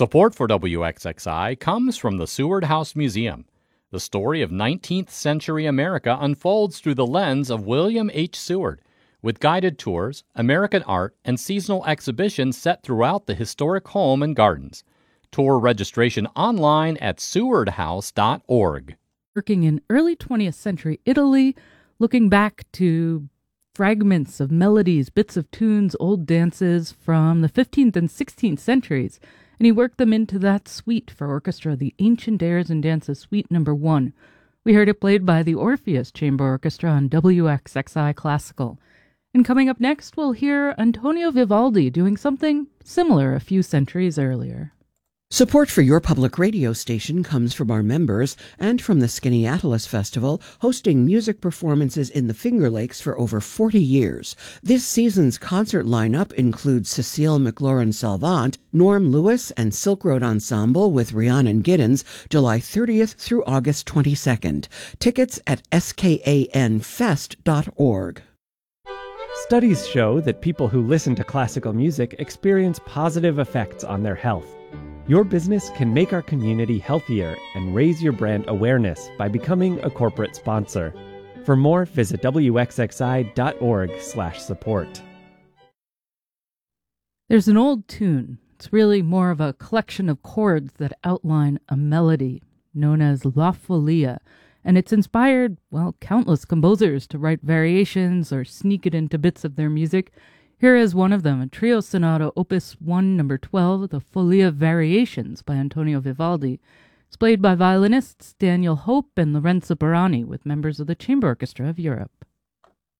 Support for WXXI comes from the Seward House Museum. The story of 19th century America unfolds through the lens of William H. Seward, with guided tours, American art, and seasonal exhibitions set throughout the historic home and gardens. Tour registration online at sewardhouse.org. Working in early 20th century Italy, looking back to fragments of melodies, bits of tunes, old dances from the 15th and 16th centuries, and he worked them into that suite for orchestra, the Ancient Airs and Dances Suite No. 1. We heard it played by the Orpheus Chamber Orchestra on WXXI Classical. And coming up next, we'll hear Antonio Vivaldi doing something similar a few centuries earlier. Support for your public radio station comes from our members and from the Skaneateles Festival, hosting music performances in the Finger Lakes for over 40 years. This season's concert lineup includes Cecile McLaurin-Salvant, Norm Lewis, and Silk Road Ensemble with Rhiannon Giddens, July 30th through August 22nd. Tickets at skanfest.org. Studies show that people who listen to classical music experience positive effects on their health. Your business can make our community healthier and raise your brand awareness by becoming a corporate sponsor. For more, visit wxxi.org/support. There's an old tune. It's really more of a collection of chords that outline a melody known as La Folia, and it's inspired, countless composers to write variations or sneak it into bits of their music. Here is one of them, a trio sonata, Opus 1, No. 12, the Folia Variations by Antonio Vivaldi. It's played by violinists Daniel Hope and Lorenzo Barani with members of the Chamber Orchestra of Europe.